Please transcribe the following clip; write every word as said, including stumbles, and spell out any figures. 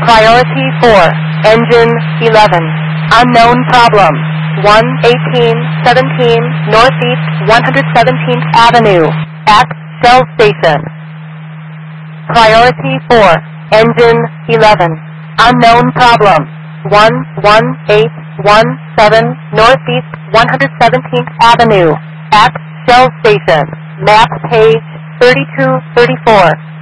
Priority four, engine eleven. Unknown problem. one eighteen seventeen Northeast one hundred seventeenth Avenue. At Shell Station. Priority four, engine eleven. Unknown problem. one one eight one seven Northeast one hundred seventeenth Avenue. At Shell Station. Map page thirty-two thirty-four.